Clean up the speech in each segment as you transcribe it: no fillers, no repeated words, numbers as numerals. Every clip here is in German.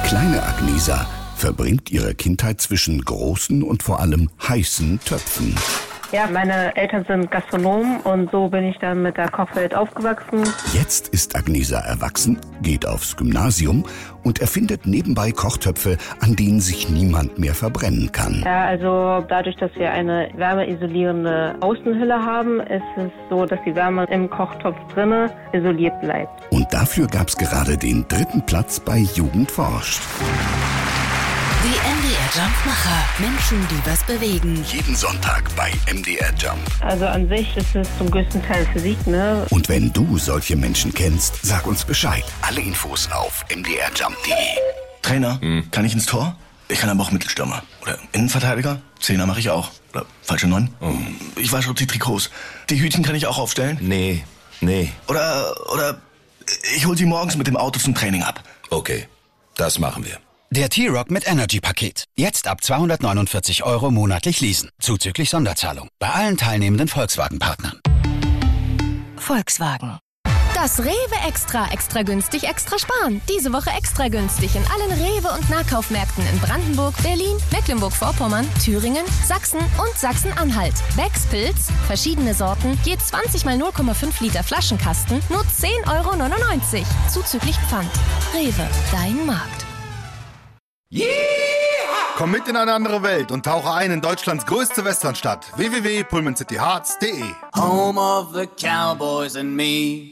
Kleine Agnesa verbringt ihre Kindheit zwischen großen und vor allem heißen Töpfen. Ja, meine Eltern sind Gastronomen und so bin ich dann mit der Kochwelt aufgewachsen. Jetzt ist Agnesa erwachsen, geht aufs Gymnasium und erfindet nebenbei Kochtöpfe, an denen sich niemand mehr verbrennen kann. Ja, also dadurch, dass wir eine wärmeisolierende Außenhülle haben, ist es so, dass die Wärme im Kochtopf drinne isoliert bleibt. Und dafür gab's gerade den 3. Platz bei Jugend forscht. Die MDR Jump-Macher. Menschen, die was bewegen. Jeden Sonntag bei MDR Jump. Also an sich ist es zum größten Teil Physik, ne? Und wenn du solche Menschen kennst, sag uns Bescheid. Alle Infos auf mdrjump.de. Trainer, kann ich ins Tor? Ich kann aber auch Mittelstürmer. Oder Innenverteidiger? Zehner mache ich auch. Oder falsche 9? Ich wasche die Trikots. Die Hütchen kann ich auch aufstellen? Nee. Oder ich hol sie morgens mit dem Auto zum Training ab. Okay, das machen wir. Der T-Rock mit Energy-Paket. Jetzt ab 249 € monatlich leasen. Zuzüglich Sonderzahlung. Bei allen teilnehmenden Volkswagen-Partnern. Volkswagen. Das Rewe extra günstig, extra sparen. Diese Woche extra günstig in allen Rewe- und Nahkaufmärkten in Brandenburg, Berlin, Mecklenburg-Vorpommern, Thüringen, Sachsen und Sachsen-Anhalt. Becks Pilz, verschiedene Sorten, je 20 mal 0,5 Liter Flaschenkasten, nur 10,99 €. Zuzüglich Pfand. Rewe, dein Markt. Yeah! Komm mit in eine andere Welt und tauche ein in Deutschlands größte Westernstadt. www.pullmancityhearts.de. Home of the Cowboys and me.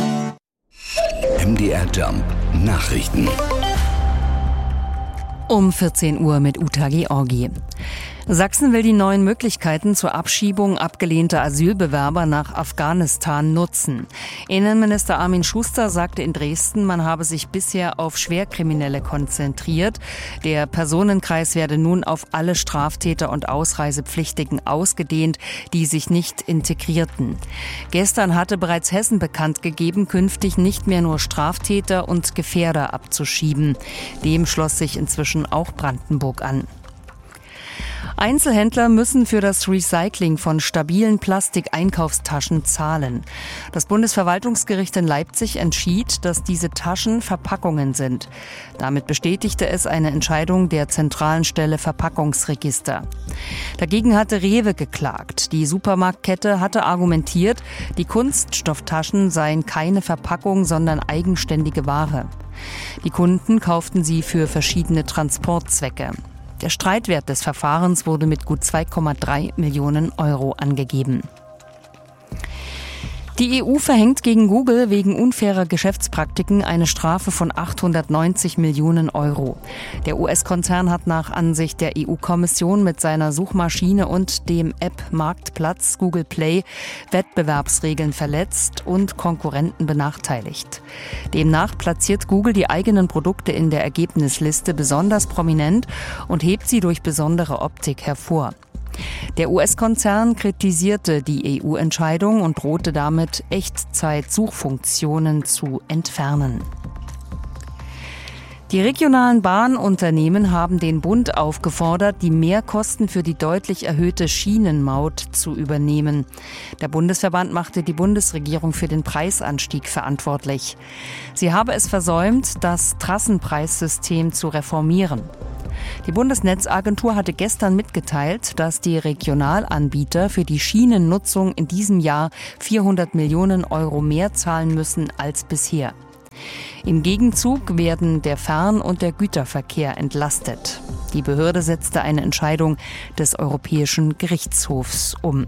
MDR Jump Nachrichten. Um 14 Uhr mit Uta Georgi. Sachsen will die neuen Möglichkeiten zur Abschiebung abgelehnter Asylbewerber nach Afghanistan nutzen. Innenminister Armin Schuster sagte in Dresden, man habe sich bisher auf Schwerkriminelle konzentriert. Der Personenkreis werde nun auf alle Straftäter und Ausreisepflichtigen ausgedehnt, die sich nicht integrierten. Gestern hatte bereits Hessen bekannt gegeben, künftig nicht mehr nur Straftäter und Gefährder abzuschieben. Dem schloss sich inzwischen auch Brandenburg an. Einzelhändler müssen für das Recycling von stabilen Plastikeinkaufstaschen zahlen. Das Bundesverwaltungsgericht in Leipzig entschied, dass diese Taschen Verpackungen sind. Damit bestätigte es eine Entscheidung der zentralen Stelle Verpackungsregister. Dagegen hatte Rewe geklagt. Die Supermarktkette hatte argumentiert, die Kunststofftaschen seien keine Verpackung, sondern eigenständige Ware. Die Kunden kauften sie für verschiedene Transportzwecke. Der Streitwert des Verfahrens wurde mit gut 2,3 Millionen € angegeben. Die EU verhängt gegen Google wegen unfairer Geschäftspraktiken eine Strafe von 890 Millionen €. Der US-Konzern hat nach Ansicht der EU-Kommission mit seiner Suchmaschine und dem App-Marktplatz Google Play Wettbewerbsregeln verletzt und Konkurrenten benachteiligt. Demnach platziert Google die eigenen Produkte in der Ergebnisliste besonders prominent und hebt sie durch besondere Optik hervor. Der US-Konzern kritisierte die EU-Entscheidung und drohte damit, Echtzeit-Suchfunktionen zu entfernen. Die regionalen Bahnunternehmen haben den Bund aufgefordert, die Mehrkosten für die deutlich erhöhte Schienenmaut zu übernehmen. Der Bundesverband machte die Bundesregierung für den Preisanstieg verantwortlich. Sie habe es versäumt, das Trassenpreissystem zu reformieren. Die Bundesnetzagentur hatte gestern mitgeteilt, dass die Regionalanbieter für die Schienennutzung in diesem Jahr 400 Millionen € mehr zahlen müssen als bisher. Im Gegenzug werden der Fern- und der Güterverkehr entlastet. Die Behörde setzte eine Entscheidung des Europäischen Gerichtshofs um.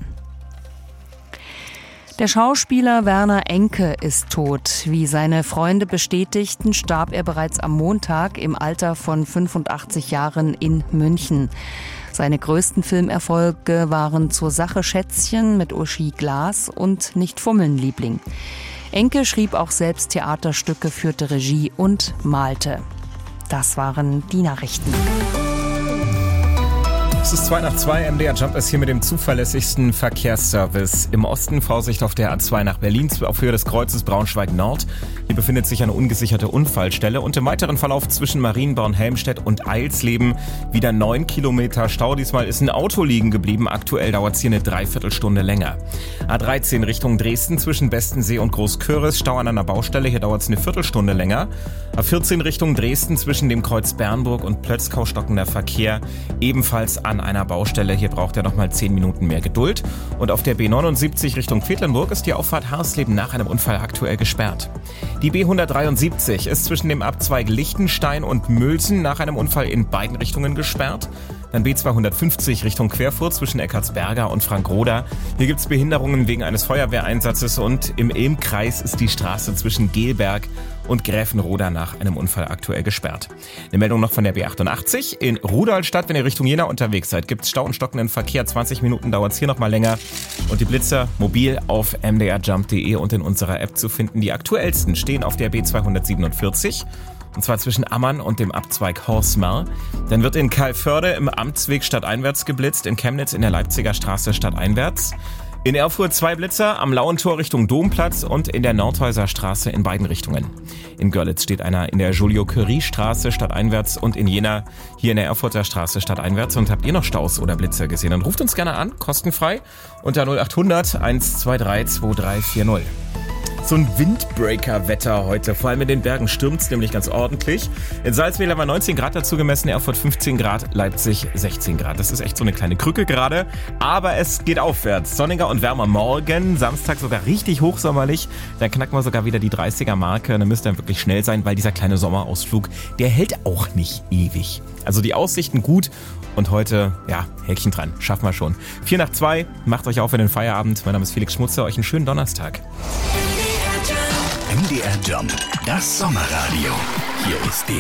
Der Schauspieler Werner Enke ist tot. Wie seine Freunde bestätigten, starb er bereits am Montag im Alter von 85 Jahren in München. Seine größten Filmerfolge waren Zur Sache Schätzchen mit Uschi Glas und Nicht fummeln, Liebling. Enke schrieb auch selbst Theaterstücke, führte Regie und malte. Das waren die Nachrichten. Es ist 2:02, MDR Jump ist hier mit dem zuverlässigsten Verkehrsservice. Im Osten Vorsicht auf der A2 nach Berlin auf Höhe des Kreuzes Braunschweig-Nord. Hier befindet sich eine ungesicherte Unfallstelle und im weiteren Verlauf zwischen Marienborn-Helmstedt und Eilsleben wieder 9 Kilometer Stau. Diesmal ist ein Auto liegen geblieben. Aktuell dauert es hier eine Dreiviertelstunde länger. A13 Richtung Dresden zwischen Bestensee und Großköris. Stau an einer Baustelle. Hier dauert es eine Viertelstunde länger. A14 Richtung Dresden zwischen dem Kreuz Bernburg und Plötzkau stockender Verkehr. Ebenfalls an einer Baustelle. Hier braucht er nochmal 10 Minuten mehr Geduld. Und auf der B79 Richtung Quedlinburg ist die Auffahrt Harsleben nach einem Unfall aktuell gesperrt. Die B173 ist zwischen dem Abzweig Lichtenstein und Mülsen nach einem Unfall in beiden Richtungen gesperrt. Dann B250 Richtung Querfurt zwischen Eckartsberger und Frankroda. Hier gibt es Behinderungen wegen eines Feuerwehreinsatzes und im Ilmkreis ist die Straße zwischen Gelberg und Gräfenroda nach einem Unfall aktuell gesperrt. Eine Meldung noch von der B88. In Rudolstadt, wenn ihr Richtung Jena unterwegs seid, gibt es Stau und stockenden Verkehr. 20 Minuten dauert es hier noch mal länger. Und die Blitzer mobil auf mdrjump.de und in unserer App zu finden. Die aktuellsten stehen auf der B247. Und zwar zwischen Ammann und dem Abzweig Horsmar. Dann wird in Calvörde im Amtsweg stadteinwärts geblitzt, in Chemnitz in der Leipziger Straße stadteinwärts. In Erfurt 2 Blitzer, am Lauentor Richtung Domplatz und in der Nordhäuser Straße in beiden Richtungen. In Görlitz steht einer in der Joliot-Curie-Straße stadteinwärts und in Jena hier in der Erfurter Straße stadteinwärts. Und habt ihr noch Staus oder Blitzer gesehen? Dann ruft uns gerne an, kostenfrei, unter 0800 123 2340. So ein Windbreaker-Wetter heute. Vor allem in den Bergen stürmt es nämlich ganz ordentlich. In Salzwedel haben wir 19 Grad dazu gemessen, Erfurt 15 Grad, Leipzig 16 Grad. Das ist echt so eine kleine Krücke gerade, aber es geht aufwärts. Sonniger und wärmer morgen, Samstag sogar richtig hochsommerlich. Dann knacken wir sogar wieder die 30er-Marke. Dann müsst ihr wirklich schnell sein, weil dieser kleine Sommerausflug, der hält auch nicht ewig. Also die Aussichten gut und heute, ja, Häkchen dran. Schaffen wir schon. 1:04, macht euch auf in den Feierabend. Mein Name ist Felix Schmutzer, euch einen schönen Donnerstag. MDR Jump, das Sommerradio. Hier ist